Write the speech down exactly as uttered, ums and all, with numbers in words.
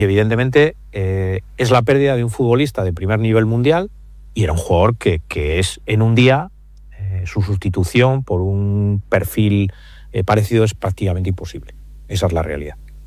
Y evidentemente eh, es la pérdida de un futbolista de primer nivel mundial, y era un jugador que, que es en un día, eh, su sustitución por un perfil eh, parecido es prácticamente imposible. Esa es la realidad.